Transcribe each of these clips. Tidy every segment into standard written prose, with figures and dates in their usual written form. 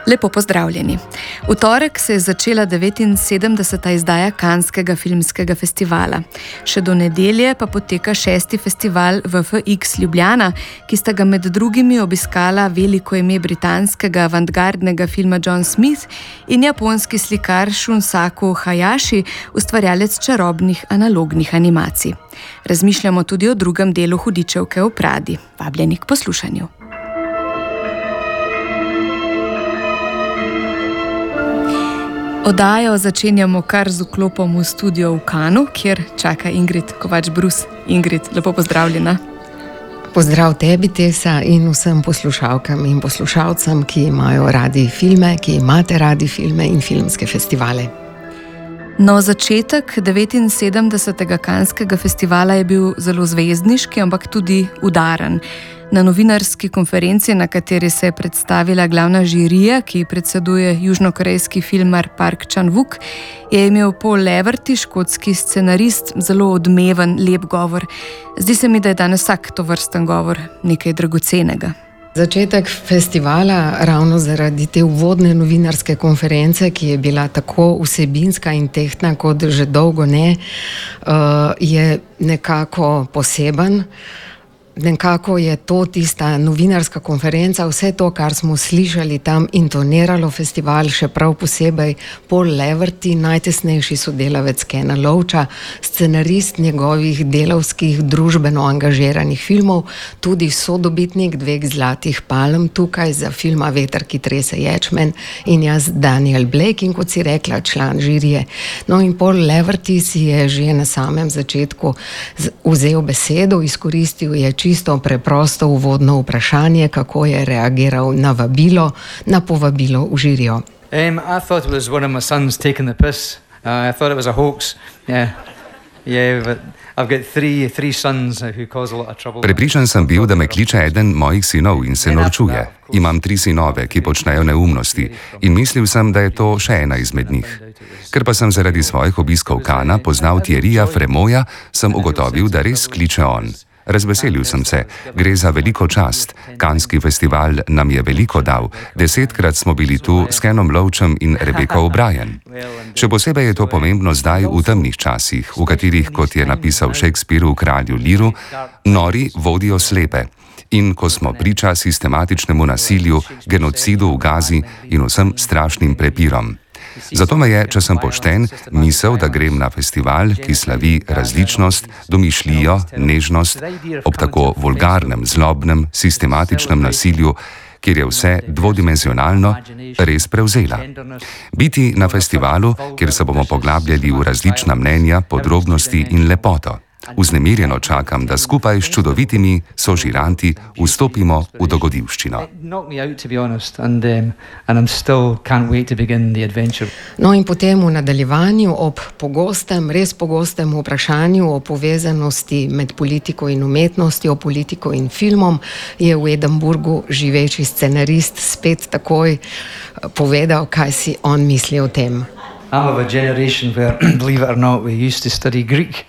Lepo pozdravljeni. V torek se je začela 79. izdaja Canskega filmskega festivala. Še do nedelje pa poteka 6. festival VFX Ljubljana, ki sta ga med drugimi obiskala veliko ime britanskega avantgardnega filma John Smith in japonski slikar Shunsaku Hayashi, ustvarjalec čarobnih analognih animacij. Razmišljamo tudi o drugem delu Hudičevke v Pradi. Vabljeni k poslušanju. Oddajo začenjamo kar z vklopom v studio v Cannu, kjer čaka Ingrid Kovač-Brus. Ingrid, lepo pozdravljena. Pozdrav tebi, Tesa, in vsem poslušalkam in poslušalcem, ki imajo radi filme, ki imate radi filme in filmske festivale. No, začetek 79. Canskega festivala je bil zelo zvezdniški, ampak tudi udaren. Na novinarski konferenci, na kateri se je predstavila glavna žirija, ki predseduje južnokorejski filmar Park Chan-wook, je imel Paul Leverty, škotski scenarist, zelo odmeven, lep govor. Zdi se mi, da je danes vsak tovrsten govor nekaj dragocenega. Začetek festivala, ravno zaradi te uvodne novinarske konference, ki je bila tako vsebinska in tehtna kot že dolgo ne, je nekako poseben. Nekako je to tista novinarska konferenca, vse to, kar smo slišali tam, intoniralo festival, še prav posebej Paul Leverty, najtesnejši sodelavec Kena Loacha, scenarist njegovih delavskih, družbeno angažiranih filmov, tudi sodobitnik 2 zlatih palm tukaj za filma Veter, ki trese ječmen, in jaz Daniel Blake, in kot si rekla, član žirije. No, in Paul Leverty si je že na samem začetku vzel besedo, izkoristil je čisto preprosto uvodno vprašanje, kako je reagiral na povabilo v žirijo. I thought it was one of my sons taking the piss. I thought it was a hoax. Yeah, but I've got three sons who cause a lot of trouble. Prepričan sem bil, da me kliče eden mojih sinov in se norčuje. Imam 3 sinove, ki počnejo neumnosti, in mislil sem, da je to še ena izmed njih. Ker pa sem zaradi svojih obiskov Canna poznal Thierryja Frémoja, sem ugotovil, da res kliče on. Razveselil sem se, gre za veliko čast. Canski festival nam je veliko dal. 10-krat smo bili tu s Kenom Loachem in Rebecca O'Brien. Še posebej je to pomembno zdaj v temnih časih, v katerih, kot je napisal Shakespeare v Kralju Liru, nori vodijo slepe. In ko smo priča sistematičnemu nasilju, genocidu v Gazi in vsem strašnim prepirom. Zato me je, če sem pošten, misel, da grem na festival, ki slavi različnost, domišljijo, nežnost, ob tako vulgarnem, zlobnem, sistematičnem nasilju, kjer je vse dvodimenzionalno, res prevzela. Biti na festivalu, kjer se bomo poglabljali v različna mnenja, podrobnosti in lepoto. Vznemirjeno čakam, da skupaj s čudovitimi sožiranti vstopimo v dogodivščino. No, in potem v nadaljevanju ob res pogostem vprašanju o povezanosti med politiko in umetnostjo, politiko in filmom, je v Edinburgu živeči scenarist spet takoj povedal, kaj si on misli o tem. I'm of a generation where, believe it or not, we used to study Greek.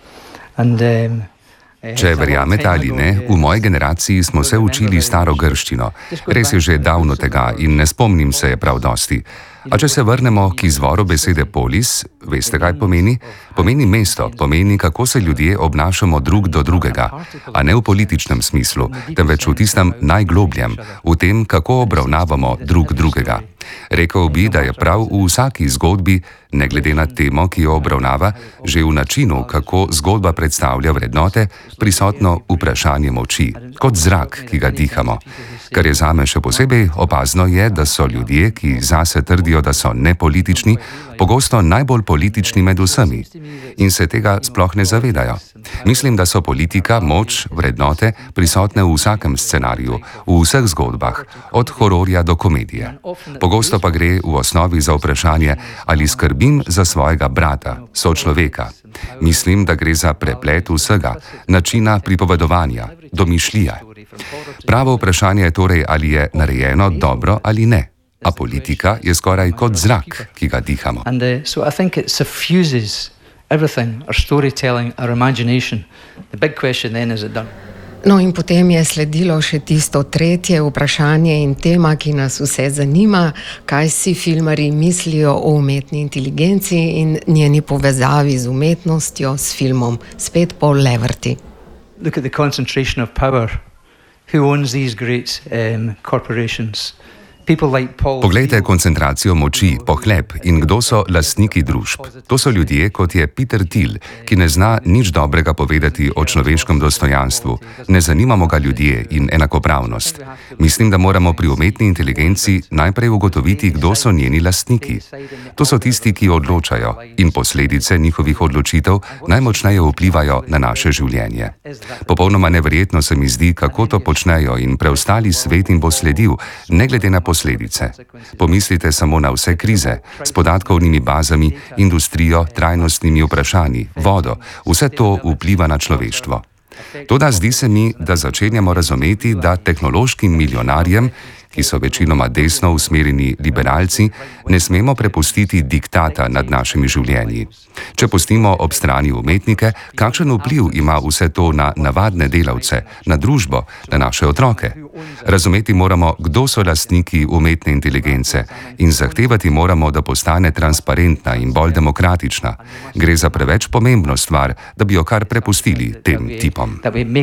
Če verjamete ali ne, v moji generaciji smo se učili staro grščino. Res je že davno tega in ne spomnim se je prav dosti. A če se vrnemo k izvoru besede polis, veste, kaj pomeni? Pomeni mesto, pomeni, kako se ljudje obnašamo drug do drugega, a ne v političnem smislu, temveč v tistem najglobljem, v tem, kako obravnavamo drug drugega. Rekel bi, da je prav v vsaki zgodbi, ne glede na temo, ki jo obravnava, že v načinu, kako zgodba predstavlja vrednote, prisotno vprašanje moči, kot zrak, ki ga dihamo. Kar je zame še posebej opazno je, da so ljudje, ki zase trdijo, da so nepolitični, pogosto najbolj politični med vsemi in se tega sploh ne zavedajo. Mislim, da so politika, moč, vrednote prisotne v vsakem scenariju, v vseh zgodbah, od hororja do komedije. Pogosto pa gre v osnovi za vprašanje, ali skrbim za svojega brata, sočloveka. Mislim, da gre za preplet vsega, načina pripovedovanja, domišljije. Pravo vprašanje je torej, ali je narejeno dobro ali ne. A politika je skoraj kot zrak, ki ga dihamo. Everything, our storytelling, our imagination. The big question then, is it done? No, in potem je sledilo še tisto tretje vprašanje in tema, ki nas vse zanima, kaj si filmarji mislijo o umetni inteligenci in njeni povezavi z umetnostjo, s filmom. Spet Paul Leverty. Look at the concentration of power. Who owns these great corporations? Poglejte koncentracijo moči, pohlep in kdo so lastniki družb. To so ljudje, kot je Peter Thiel, ki ne zna nič dobrega povedati o človeškem dostojanstvu. Ne zanimamo ga ljudje in enakopravnost. Mislim, da moramo pri umetni inteligenci najprej ugotoviti, kdo so njeni lastniki. To so tisti, ki odločajo in posledice njihovih odločitev najmočneje vplivajo na naše življenje. Popolnoma neverjetno se mi zdi, kako to počnejo in preostali svet jim bo sledil, ne glede na posledice. Pomislite samo na vse krize, s podatkovnimi bazami, industrijo, trajnostnimi vprašanji, vodo, vse to vpliva na človeštvo. Toda zdi se mi, da začenjamo razumeti, da tehnološkim milijonarjem, ki so večinoma desno usmerjeni liberalci, ne smemo prepustiti diktata nad našimi življenji. Če pustimo ob strani umetnike, kakšen vpliv ima vse to na navadne delavce, na družbo, na naše otroke? Razumeti moramo, kdo so lastniki umetne inteligence in zahtevati moramo, da postane transparentna in bolj demokratična. Gre za preveč pomembno stvar, da bi jo kar prepustili tem tipom.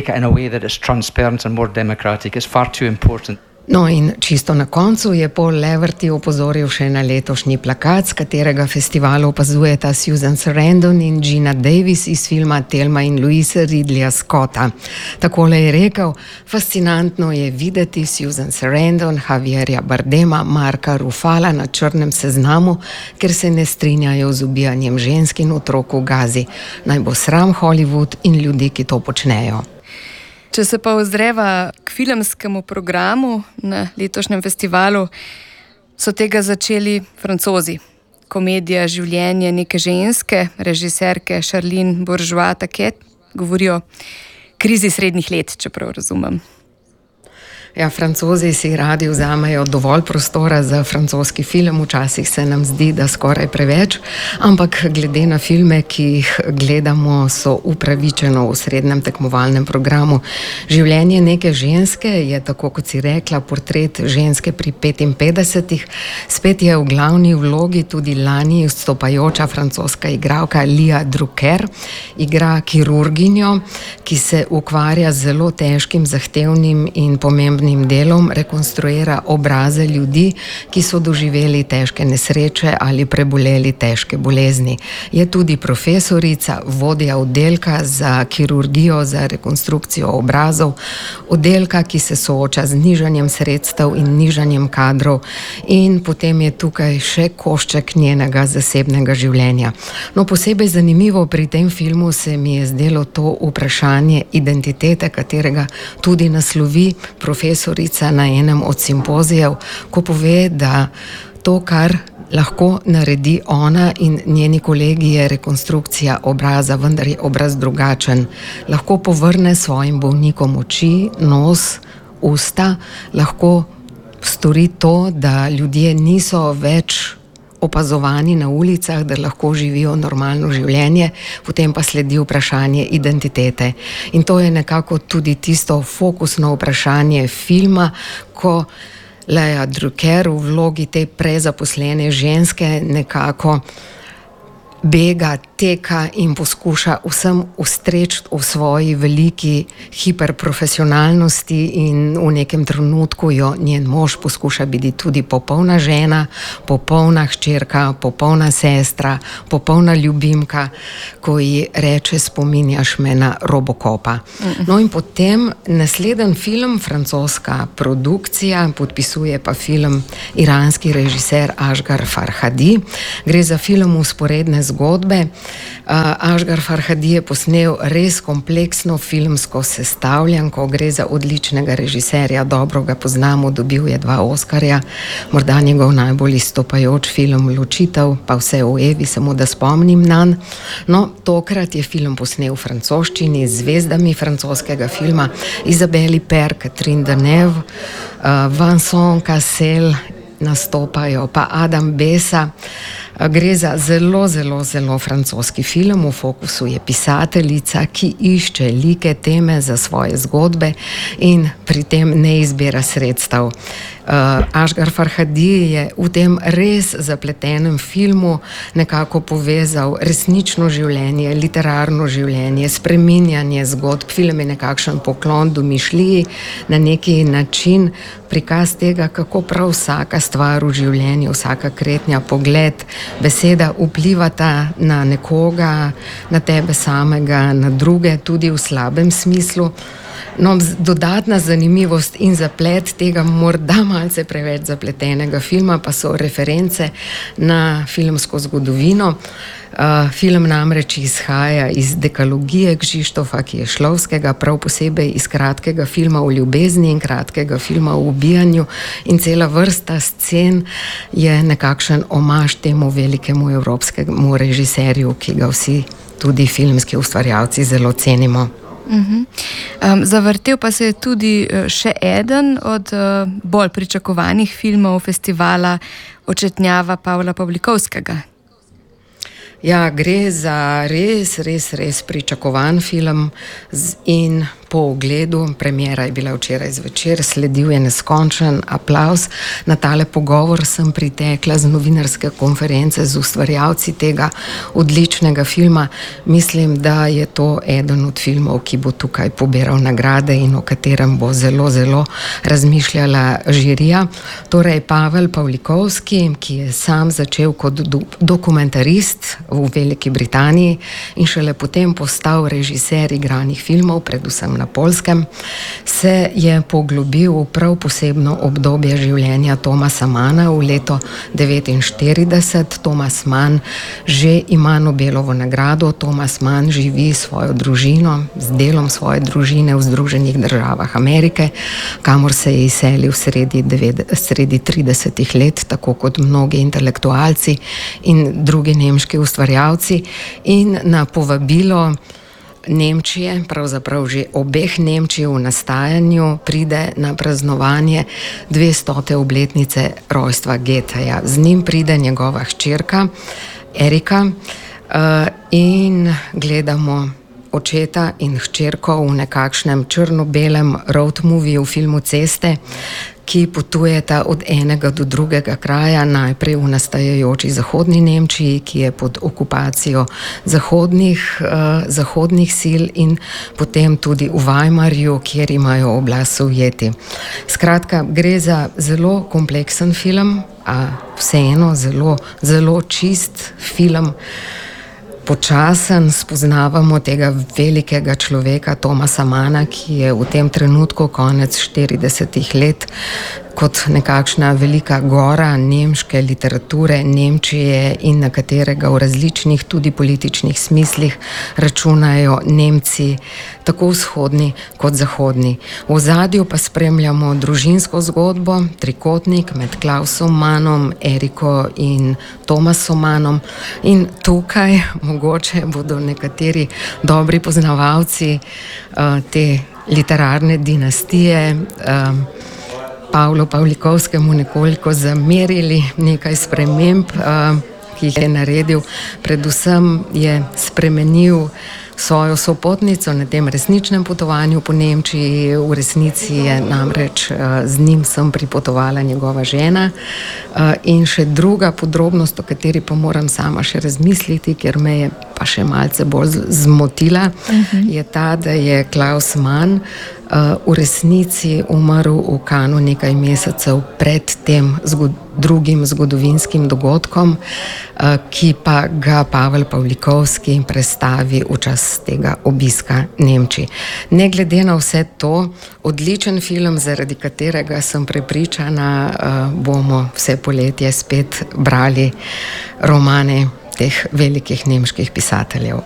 No, in čisto na koncu je Paul Leverty opozoril še na letošnji plakat, s katerega festival opazujeta Susan Sarandon in Geena Davis iz filma Thelma in Louise Ridleya Scotta. Takole je rekel: fascinantno je videti Susan Sarandon, Javierja Bardema, Marka Ruffala na črnem seznamu, ker se ne strinjajo z ubijanjem žensk in otrok v Gazi. Naj bo sram Hollywood in ljudi, ki to počnejo. Če se pa ozreva k filmskemu programu na letošnjem festivalu, so tega začeli Francozi. Komedija Življenje neke ženske, režiserke Charline Bourgeois-Taquet, govori o krizi srednjih let, če prav razumem. Ja, Francozi si radi vzamejo dovolj prostora za francoski film, včasih se nam zdi, da skoraj preveč, ampak glede na filme, ki jih gledamo, so upravičeno v srednjem tekmovalnem programu. Življenje neke ženske je, tako kot si rekla, portret ženske pri 55. Spet je v glavni vlogi tudi lani vstopajoča francoska igralka Lia Drucker, igra kirurginjo, ki se ukvarja z zelo težkim, zahtevnim in pomembnim delom, rekonstruira obraze ljudi, ki so doživeli težke nesreče ali preboleli težke bolezni. Je tudi profesorica, vodja oddelka za kirurgijo, za rekonstrukcijo obrazov, oddelka, ki se sooča z nižanjem sredstev in nižanjem kadrov, in potem je tukaj še košček njenega zasebnega življenja. No, posebej zanimivo pri tem filmu se mi je zdelo to vprašanje identitete, katerega tudi naslovi profesorica na enem od simpozijev, ko pove, da to, kar lahko naredi ona in njeni kolegi, je rekonstrukcija obraza, vendar je obraz drugačen. Lahko povrne svojim bolnikom oči, nos, usta, lahko stori to, da ljudje niso več opazovani na ulicah, da lahko živijo normalno življenje, potem pa sledi vprašanje identitete. In to je nekako tudi tisto fokusno vprašanje filma, ko Lia Drucker v vlogi te prezaposlene ženske nekako bega, teka in poskuša vsem ustreči v svoji veliki hiperprofesionalnosti, in v nekem trenutku jo njen mož poskuša biti tudi popolna žena, popolna hčerka, popolna sestra, popolna ljubimka, ko ji reče: spominjaš me na Robocopa. No, in potem naslednji film, francoska produkcija, podpisuje pa film iranski režiser Asghar Farhadi. Gre za film vzporedne zgodbe. Asghar Farhadi je posnel res kompleksno filmsko sestavljanko, gre za odličnega režiserja, dobro ga poznamo, dobil je 2 Oskarja, morda njegov najbolj izstopajoč film Ločitev, pa Vse o Evi, samo da spomnim nanj. No, tokrat je film posnel v francoščini z zvezdami francoskega filma, Isabelle Huppert, Catherine Deneuve, Vincent Cassel nastopajo, pa Adam Bessa. Gre za zelo, zelo, zelo francoski film. V fokusu je pisateljica, ki išče like, teme za svoje zgodbe in pri tem ne izbira sredstev. Asghar Farhadi je v tem res zapletenem filmu nekako povezal resnično življenje, literarno življenje, spreminjanje zgodb. Film je nekakšen poklon domišljiji, na neki način prikaz tega, kako prav vsaka stvar v življenju, vsaka kretnja, pogled, beseda vplivata na nekoga, na tebe samega, na druge, tudi v slabem smislu. No, dodatna zanimivost in zaplet tega morda malce preveč zapletenega filma pa so reference na filmsko zgodovino. Film namreč izhaja iz dekalogije Kšištofa Kieślowskega, prav posebej iz kratkega filma o ljubezni in kratkega filma o ubijanju, in cela vrsta scen je nekakšen omaž temu velikemu evropskemu režiserju, ki ga vsi tudi filmski ustvarjalci zelo cenimo. Zavrtel pa se je tudi še eden od bolj pričakovanih filmov festivala, Očetnjava Pavla Pavlikovskega. Ja, gre za res pričakovan film in po ogledu, premiera je bila včeraj zvečer, sledil je neskončen aplavz. Na tale pogovor sem pritekla z novinarske konference z ustvarjalci tega odličnega filma. Mislim, da je to eden od filmov, ki bo tukaj pobiral nagrade in o katerem bo zelo, zelo razmišljala žirija. Torej, Pavel Pavlikovski, ki je sam začel kot dokumentarist v Veliki Britaniji in šele potem postal režiser igranih filmov, predvsem na Poljskem, se je poglobil v prav posebno obdobje življenja Thomasa Manna v leto 1949. Thomas Mann že ima Nobelovo nagrado. Thomas Mann živi svojo družino, z delom svoje družine v Združenih državah Amerike, kamor se je izselil sredi 30 let, tako kot mnogi intelektualci in drugi nemški ustvarjalci, in na povabilo Nemčije, pravzaprav že obeh Nemčij v nastajanju, pride na praznovanje 200. obletnice rojstva Goetheja. Z njim pride njegova hčerka Erika in gledamo očeta in hčerko v nekakšnem črno-belem road moviju, filmu Ceste, ki potujeta od enega do drugega kraja, najprej v nastajajoči zahodni Nemčiji, ki je pod okupacijo zahodnih sil, in potem tudi v Weimarju, kjer imajo oblast Sovjeti. Skratka, gre za zelo kompleksen film, a vseeno zelo, zelo čist film. Počasen spoznavamo tega velikega človeka Thomasa Manna, ki je v tem trenutku konec 40 let kot nekakšna velika gora nemške literature, Nemčije, in na katerega v različnih tudi političnih smislih računajo Nemci, tako vzhodni kot zahodni. V ozadju pa spremljamo družinsko zgodbo, trikotnik med Klausom Mannom, Eriko in Thomasom Mannom, in tukaj mogoče bodo nekateri dobri poznavalci te literarne dinastije Pavlu Pavlikovskemu nekoliko zamerili nekaj sprememb, ki jih je naredil. Predvsem je spremenil svojo sopotnico na tem resničnem potovanju po Nemčiji. V resnici je namreč z njim sem pripotovala njegova žena. In še druga podrobnost, o kateri pa moram sama še razmisliti, ker me je pa še malce bolj zmotila, je ta, da je Klaus Mann v resnici umrl v Cannu nekaj mesecev pred tem drugim zgodovinskim dogodkom, ki pa ga Pavel Pavlikovski prestavi v čas tega obiska Nemčiji. Ne glede na vse to, odličen film, zaradi katerega sem prepričana, bomo vse poletje spet brali romane teh velikih nemških pisateljev.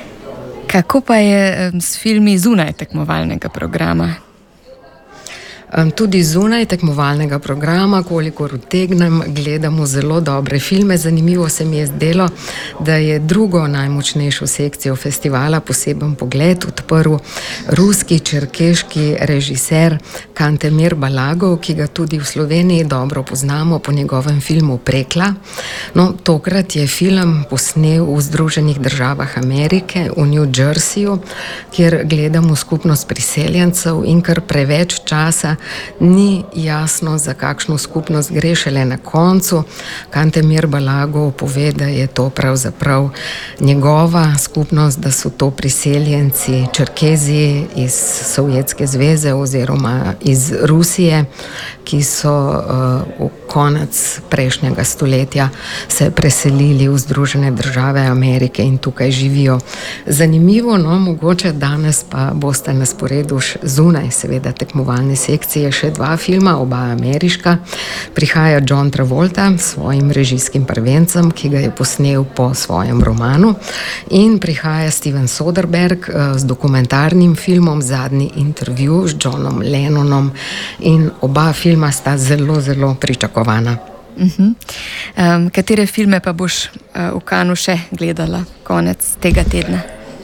Kako pa je s filmi zunaj tekmovalnega programa? Tudi zunaj tekmovalnega programa, kolikor utegnem, gledamo zelo dobre filme. Zanimivo se mi je zdelo, da je drugo najmočnejšo sekcijo festivala poseben pogled odprl ruski čerkeški režiser Kantemir Balagov, ki ga tudi v Sloveniji dobro poznamo po njegovem filmu Prekla. No, tokrat je film posnel v Združenih državah Amerike, v New Jerseyju, kjer gledamo skupnost priseljencev in kar preveč časa ni jasno, za kakšno skupnost gre. Šele na koncu Kantemir Balagov pove, da je to pravzaprav njegova skupnost, da so to priseljenci Čerkezi iz Sovjetske zveze oziroma iz Rusije, ki so v konec prejšnjega stoletja se preselili v Združene države Amerike in tukaj živijo. Zanimivo, no, mogoče danes pa boste na sporedu zunaj seveda tekmovalne sekcije še dva filma, oba ameriška. Prihaja John Travolta s svojim režijskim prvencem, ki ga je posnel po svojem romanu, in prihaja Steven Soderbergh z dokumentarnim filmom Zadnji intervju z Johnom Lennonom, in oba filma sta zelo, zelo pričakovana. Katere filme pa boš v Cannesu še gledala konec tega tedna?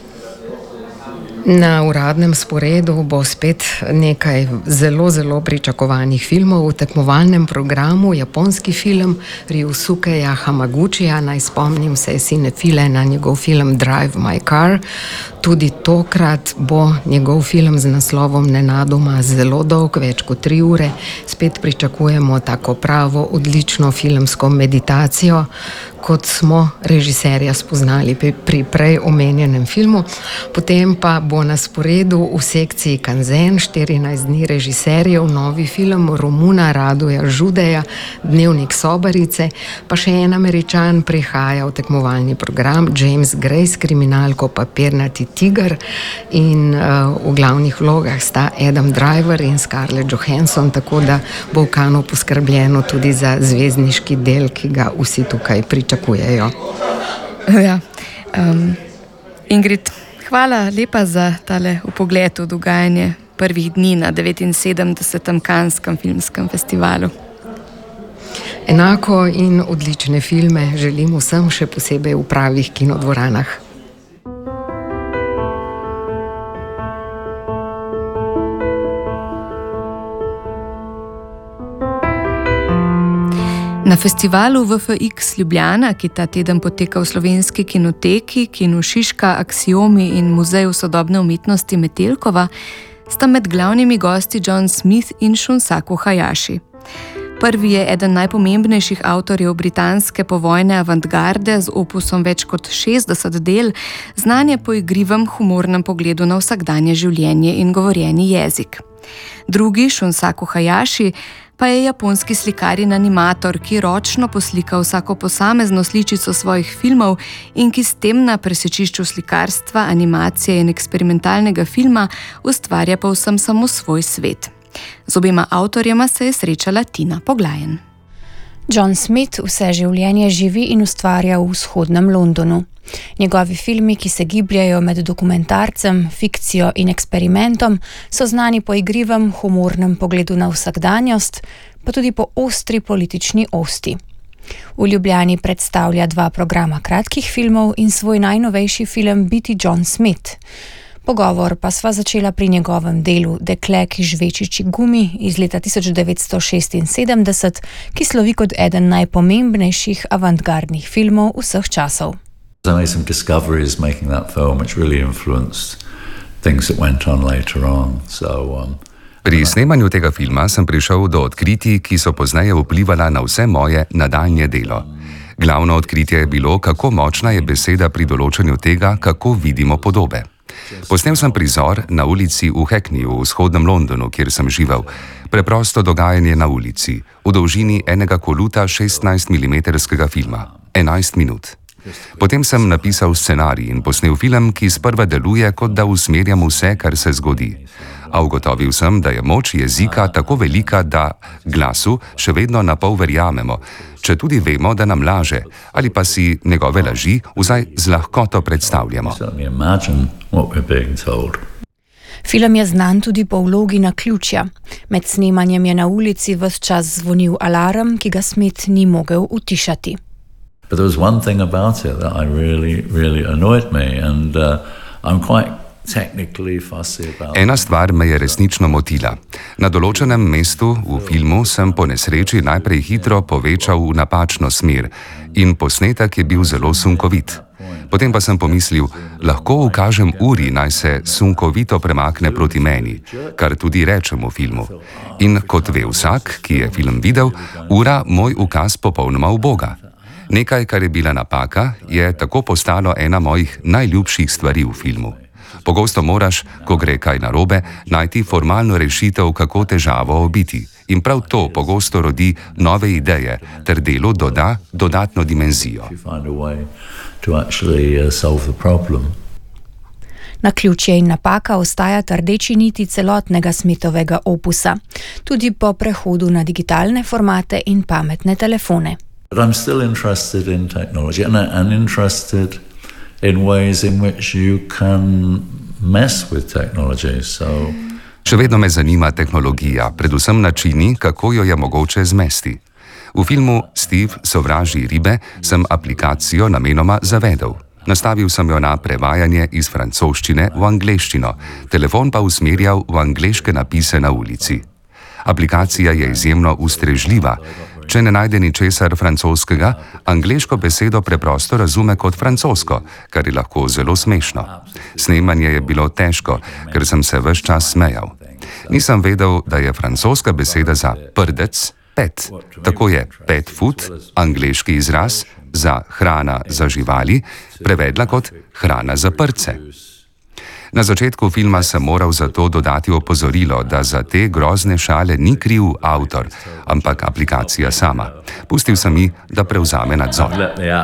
Na uradnem sporedu bo spet nekaj zelo, zelo pričakovanih filmov. V tekmovalnem programu japonski film Ryusukeja Hamaguchija, naj spomnim se cinefile na njegov film Drive My Car. Tudi tokrat bo njegov film z naslovom Nenadoma zelo dolg, več kot 3 ure. Spet pričakujemo tako pravo, odlično filmsko meditacijo, kot smo režiserja spoznali pri prej omenjenem filmu. Potem pa bo na sporedu v sekciji Kanzen 14 dni režiserjev novi film Romuna Radoja Žudeja, Dnevnik sobarice, pa še en Američan prihaja v tekmovalni program, James Gray s kriminalko Papirnati tiger, in v glavnih vlogah sta Adam Driver in Scarlett Johansson, tako da bo v Cannesu poskrbljeno tudi za zvezdniški del, ki ga vsi tukaj pričakujejo. Ja. Ingrid, hvala lepa za tale vpogled v dogajanje prvih dni na 79. Canneskem filmskem festivalu. Enako in odlične filme želim vsem, še posebej v pravih kinodvoranah. Na festivalu VFX Ljubljana, ki ta teden poteka v Slovenski kinoteki, Kinu Šiška, Aksiomi in Muzeju sodobne umetnosti Metelkova, sta med glavnimi gosti John Smith in Shunsaku Hayashi. Prvi je eden najpomembnejših avtorjev britanske povojne avantgarde z opusom več kot 60 del, znan je po igrivem humornem pogledu na vsakdanje življenje in govorjeni jezik. Drugi, Shunsaku Hayashi, pa je japonski slikar in animator, ki ročno poslika vsako posamezno sličico svojih filmov in ki s tem na presečišču slikarstva, animacije in eksperimentalnega filma ustvarja povsem samo svoj svet. Z obema avtorjema se je srečala Tina Poglajen. John Smith vse življenje živi in ustvarja v vzhodnem Londonu. Njegovi filmi, ki se gibljajo med dokumentarcem, fikcijo in eksperimentom, so znani po igrivem, humornem pogledu na vsakdanjost, pa tudi po ostri politični osti. V Ljubljani predstavlja 2 programa kratkih filmov in svoj najnovejši film Biti John Smith. Pogovor pa sva začela pri njegovem delu Dekle, ki žvečiči gumi iz leta 1976, ki slovi kot eden najpomembnejših avantgardnih filmov vseh časov. I made some discoveries making that film which really influenced things that went on later on. Pri snemanju tega filma sem prišel do odkritij, ki so pozneje vplivala na vse moje nadaljnje delo. Glavno odkritje je bilo, kako močna je beseda pri določanju tega, kako vidimo podobe. Posnel sem prizor na ulici v Hackneyju v vzhodnem Londonu, kjer sem živel. Preprosto dogajanje na ulici, v dolžini enega koluta 16 mm filma, 11 minut. Potem sem napisal scenarij in posnel film, ki sprva deluje, kot da usmerjam vse, kar se zgodi. A ugotovil sem, da je moč jezika tako velika, da glasu še vedno napol verjamemo, če tudi vemo, da nam laže, ali pa si njegove laži vsaj z lahkoto predstavljamo. Film je znan tudi po vlogi naključja. Med snemanjem je na ulici ves čas zvonil alarm, ki ga Smith ni mogel utišati. But there was one thing about it that I really annoyed me, and I'm quite technically fussy about. Ena stvar me je resnično motila. Na določenem mestu v filmu sem po nesreči najprej hitro povečal v napačno smer in posnetek je bil zelo sunkovit. Potem pa sem pomislil, lahko ukažem uri, naj se sunkovito premakne proti meni, kar tudi rečem v filmu. In kot ve vsak, ki je film videl, ura moj ukaz popolnoma uboga. Nekaj, kar je bila napaka, je tako postalo ena mojih najljubših stvari v filmu. Pogosto moraš, ko gre kaj narobe, najti formalno rešitev, kako težavo obiti. In prav to pogosto rodi nove ideje, ter delu doda dodatno dimenzijo. Naključje in napaka ostajata rdeči niti celotnega Smithovega opusa, tudi po prehodu na digitalne formate in pametne telefone. But I'm still interested in technology and interested in ways in which you can mess with technology. Še vedno me zanima tehnologija, predvsem načini, kako jo je mogoče zmesti. V filmu Steve sovraži ribe sem aplikacijo namenoma zavedel. Nastavil sem jo na prevajanje iz francoščine v angleščino, telefon pa usmerjal v angleške napise na ulici. Aplikacija je izjemno ustrežljiva. Če ne najde ničesar francoskega, angleško besedo preprosto razume kot francosko, kar je lahko zelo smešno. Snemanje je bilo težko, ker sem se ves čas smejal. Nisem vedel, da je francoska beseda za prdec pet. Tako je pet food, angleški izraz za hrana za živali, prevedla kot hrana za prdce. Na začetku filma sem moral zato dodati opozorilo, da za te grozne šale ni kriv avtor, ampak aplikacija sama. Pustil sem ji, da prevzame nadzor.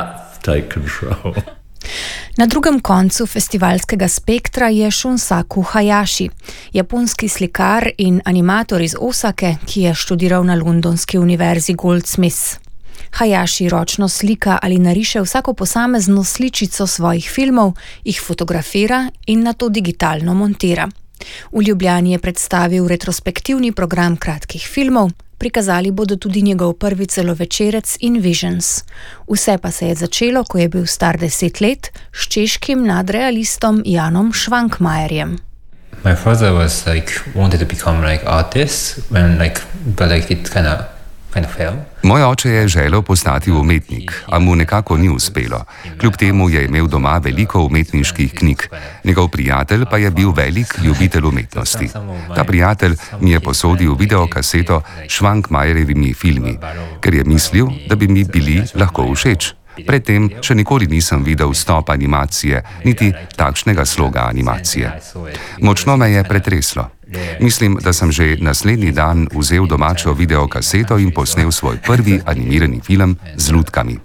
Na drugem koncu festivalskega spektra je Shunsaku Hayashi, japonski slikar in animator iz Osake, ki je študiral na londonski univerzi Goldsmiths. Hayashi ročno slika ali nariše vsako posamezno sličico svojih filmov, jih fotografira in nato digitalno montira. V Ljubljani je predstavil retrospektivni program kratkih filmov, prikazali bodo tudi njegov prvi celovečerec Invisions. Vse pa se je začelo, ko je bil star 10 let, s češkim nadrealistom Janom Švankmajerjem. My father was wanted to become artist when but it kind of failed. Moj oče je želel postati umetnik, a mu nekako ni uspelo. Kljub temu je imel doma veliko umetniških knjig. Njegov prijatelj pa je bil velik ljubitelj umetnosti. Ta prijatelj mi je posodil videokaseto s Švankmajerjevimi filmi, ker je mislil, da bi mi bili lahko všeč. Predtem še nikoli nisem videl stop animacije, niti takšnega sloga animacije. Močno me je pretreslo. Mislim, da sem že naslednji dan vzel domačo videokaseto in posnel svoj prvi animirani film z lutkami.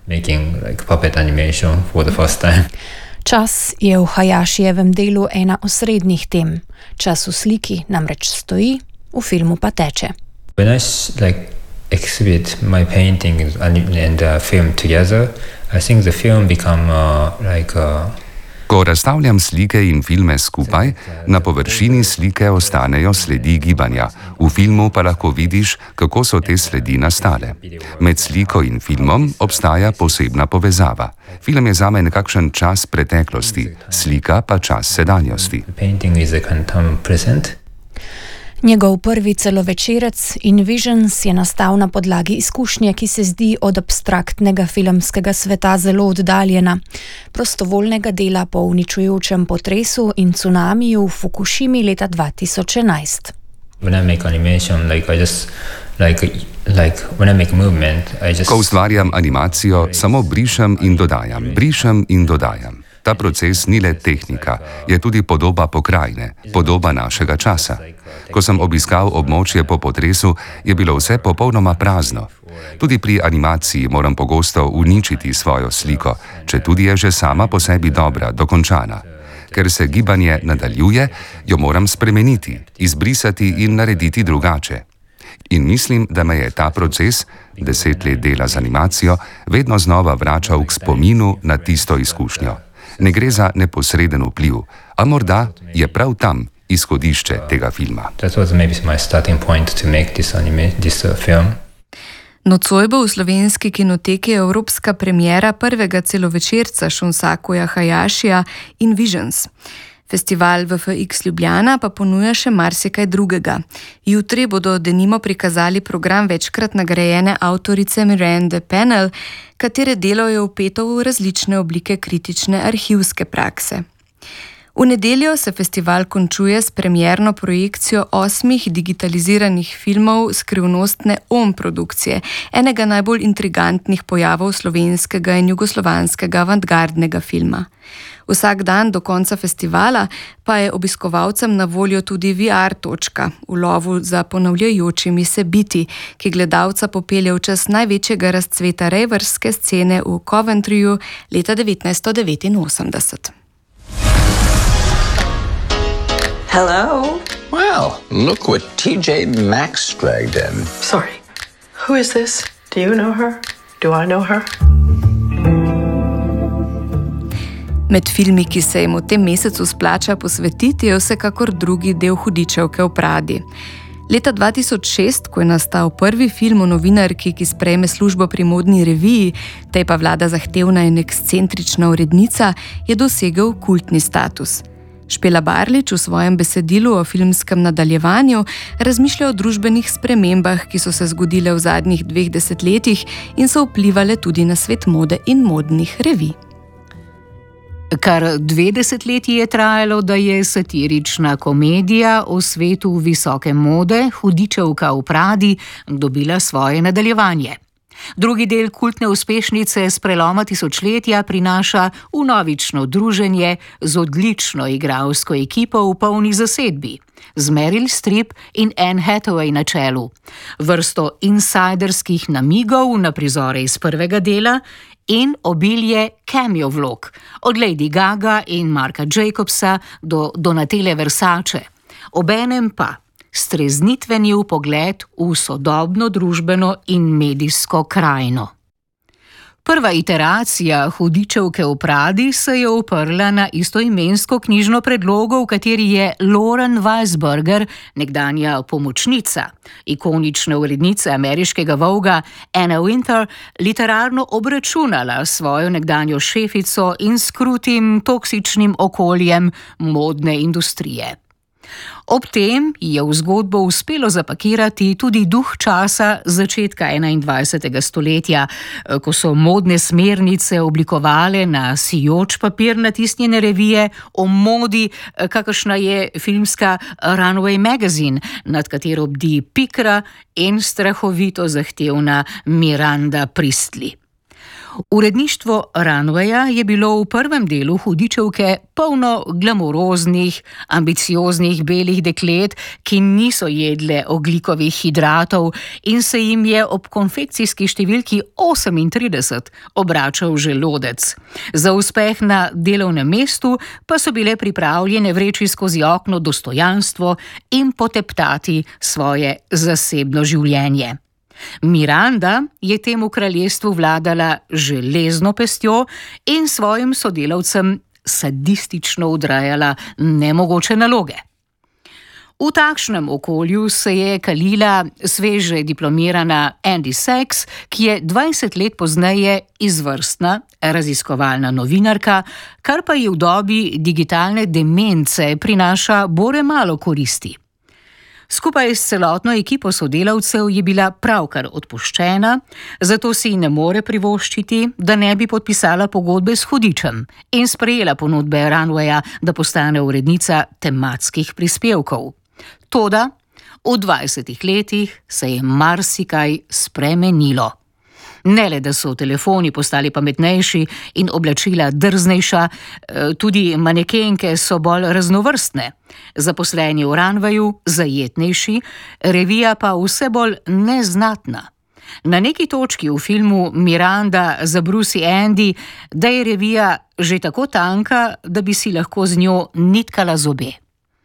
Čas je v Hayashijevem delu ena osrednjih tem. Čas v sliki namreč stoji, v filmu pa teče. Exhibit my painting and film together, I think the film become Ko razstavljam slike in filme skupaj, na površini slike ostanejo sledi gibanja. V filmu pa lahko vidiš, kako so te sledi nastale. Med sliko in filmom obstaja posebna povezava. Film je zame nekakšen čas preteklosti, slika pa čas sedanjosti. Njegov prvi celovečerec Invisions je nastal na podlagi izkušnje, ki se zdi od abstraktnega filmskega sveta zelo oddaljena. Prostovoljnega dela po uničujočem potresu in cunamiju v Fukushimi leta 2011. Ko ustvarjam animacijo, samo brišem in dodajam. Ta proces ni le tehnika, je tudi podoba pokrajine, podoba našega časa. Ko sem obiskal območje po potresu, je bilo vse popolnoma prazno. Tudi pri animaciji moram pogosto uničiti svojo sliko, četudi je že sama po sebi dobra, dokončana. Ker se gibanje nadaljuje, jo moram spremeniti, izbrisati in narediti drugače. In mislim, da me je ta proces, 10 let dela z animacijo, vedno znova vračal k spominu na tisto izkušnjo. Ne gre za neposreden vpliv, a morda je prav tam izhodišče tega filma. That was maybe my starting point to make this film. Nocoj bo v slovenski kinoteki evropska premiera prvega celovečerca Shunsakuja Hayashija In Visions. Festival VFX Ljubljana pa ponuja še marsikaj drugega. Jutri bodo denimo prikazali program večkrat nagrajene avtorice Miranda Penel, katere delo je vpeto v različne oblike kritične arhivske prakse. V nedeljo se festival končuje s premierno projekcijo 8 digitaliziranih filmov skrivnostne produkcije, enega najbolj intrigantnih pojavov slovenskega in jugoslovanskega avantgardnega filma. Vsak dan do konca festivala pa je obiskovalcem na voljo tudi VR točka v lovu za ponavljajočimi se biti, ki gledalca popelje v čas največjega razcveta raverske scene v Coventryju leta 1989. Hello? Well, look what TJ Maxx dragged in. Sorry, who is this? Do you know her? Do I know her? Med filmi, ki se jim v tem mesecu splača posvetiti, je vsekakor drugi del Hudičevke v Pradi. Leta 2006, ko je nastal prvi film o novinarki, ki sprejme službo pri modni reviji, tej pa vlada zahtevna in ekscentrična urednica, je dosegel kultni status. Špela Barlič v svojem besedilu o filmskem nadaljevanju razmišlja o družbenih spremembah, ki so se zgodile v zadnjih 2 desetletjih in so vplivale tudi na svet mode in modnih revij. Kar 2 desetletji je trajalo, da je satirična komedija o svetu visoke mode Hudičevka v Pradi dobila svoje nadaljevanje. Drugi del kultne uspešnice s preloma tisočletja prinaša vnovično druženje z odlično igralsko ekipo v polni zasedbi, z Meryl Streep in Anne Hathaway na čelu, vrsto insiderskih namigov na prizore iz prvega dela in obilje cameo vlog, od Lady Gaga in Marka Jacobsa do Donatelle Versace, obenem pa streznitveni vpogled v sodobno družbeno in medijsko krajino. Prva iteracija Hudičevke v Pradi se je oprla na istoimensko knjižno predlogo, v kateri je Lauren Weisberger, nekdanja pomočnica ikonične urednice ameriškega Voguea Anna Wintour, literarno obračunala svojo nekdanjo šefico in s krutim, toksičnim okoljem modne industrije. Ob tem je v zgodbo uspelo zapakirati tudi duh časa začetka 21. stoletja, ko so modne smernice oblikovale na sijoč papir natisnjene revije o modi, kakršna je filmska Runway Magazine, nad katero bdi pikra in strahovito zahtevna Miranda Priestley. Uredništvo Runwaya je bilo v prvem delu Hudičevke polno glamuroznih, ambicioznih belih deklet, ki niso jedle ogljikovih hidratov in se jim je ob konfekcijski številki 38 obračal želodec. Za uspeh na delovnem mestu pa so bile pripravljene vreči skozi okno dostojanstvo in poteptati svoje zasebno življenje. Miranda je temu kraljestvu vladala železno pestjo in svojim sodelavcem sadistično odrejala nemogoče naloge. V takšnem okolju se je kalila sveže diplomirana Andy Sachs, ki je 20 let pozneje izvrstna raziskovalna novinarka, kar pa ji v dobi digitalne demence prinaša bore malo koristi. Skupaj s celotno ekipo sodelavcev je bila pravkar odpuščena, zato si ne more privoščiti, da ne bi podpisala pogodbe s Hudičem in sprejela ponudbe Runwaya, da postane urednica tematskih prispevkov. Toda v 20 letih se je marsikaj spremenilo. Ne le, da so telefoni postali pametnejši in oblačila drznejša, tudi manekenke so bolj raznovrstne. Zaposleni v Runwayu zajetnejši, revija pa vse bolj neznatna. Na neki točki v filmu Miranda zabrusi Andy, da je revija že tako tanka, da bi si lahko z njo nitkala zobe.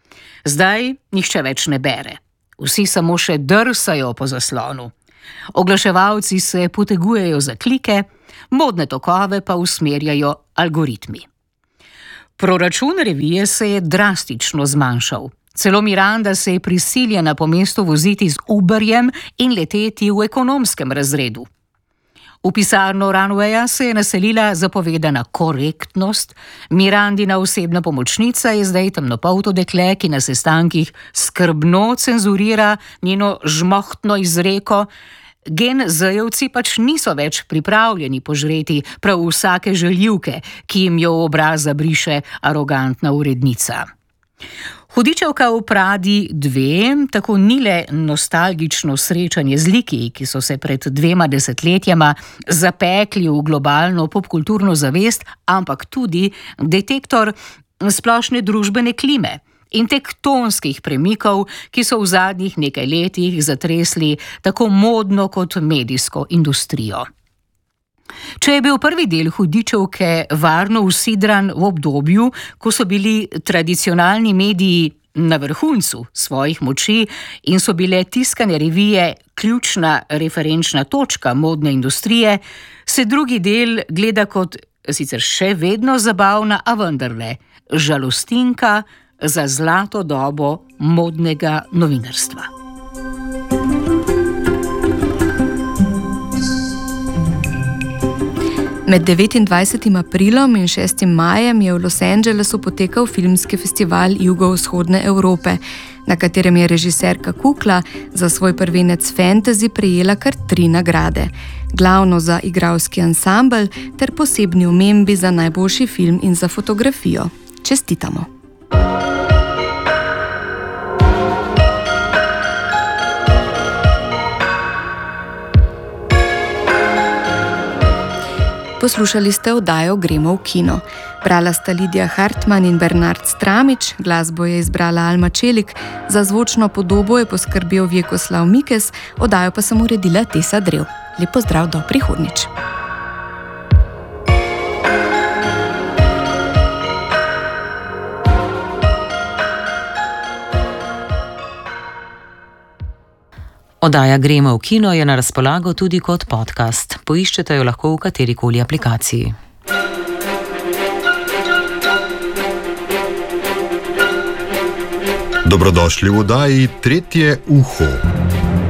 Zdaj nihče več ne bere. Vsi samo še drsajo po zaslonu. Oglaševalci se potegujejo za klike, modne tokove pa usmerjajo algoritmi. Proračun revije se je drastično zmanjšal. Celo Miranda se je prisiljena po mestu voziti z Uberjem in leteti v ekonomskem razredu. V pisarno Runwaya se je naselila zapovedana korektnost, Mirandina osebna pomočnica je zdaj temnopolto dekle, ki na sestankih skrbno cenzurira njeno žmohtno izreko. Gen Z-jevci pač niso več pripravljeni požreti prav vsake žaljivke, ki jim jo v obraz zabriše arogantna urednica. Hudičevka v Pradi 2 tako ni le nostalgično srečanje z liki, ki so se pred 2 desetletjama zapekli v globalno popkulturno zavest, ampak tudi detektor splošne družbene klime in tektonskih premikov, ki so v zadnjih nekaj letih zatresli tako modno kot medijsko industrijo. Če je bil prvi del Hudičevke varno usidran v obdobju, ko so bili tradicionalni mediji na vrhuncu svojih moči in so bile tiskane revije ključna referenčna točka modne industrije, se drugi del gleda kot sicer še vedno zabavna, a vendarle žalostinka za zlato dobo modnega novinarstva. Med 29. aprilom in 6. majem je v Los Angelesu potekal filmski festival Jugovzhodne Evrope, na katerem je režiserka Kukla za svoj prvenec fantasy prejela kar 3 nagrade. Glavno za igralski ansambel ter posebni omembi za najboljši film in za fotografijo. Čestitamo! Poslušali ste oddajo Gremo v kino. Brala sta Lidija Hartmann in Bernard Stramič, glasbo je izbrala Alma Čelik, za zvočno podobo je poskrbel Vjekoslav Mikes, oddajo pa sem uredila Tesa Drev. Lep pozdrav, do prihodnjič. Oddaja Gremo v kino je na razpolago tudi kot podcast. Poiščete jo lahko v katerikoli aplikaciji. Dobrodošli v oddaji Tretje uho.